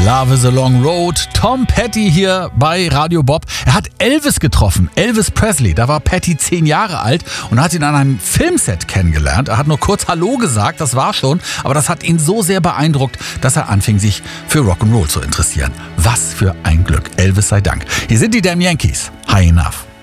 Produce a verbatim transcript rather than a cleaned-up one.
Love is a Long Road. Tom Petty hier bei Radio Bob. Er hat Elvis getroffen, Elvis Presley. Da war Petty zehn Jahre alt und hat ihn an einem Filmset kennengelernt. Er hat nur kurz Hallo gesagt, das war schon. Aber das hat ihn so sehr beeindruckt, dass er anfing, sich für Rock'n'Roll zu interessieren. Was für ein Glück. Elvis sei Dank. Hier sind die Damn Yankees. High Enough.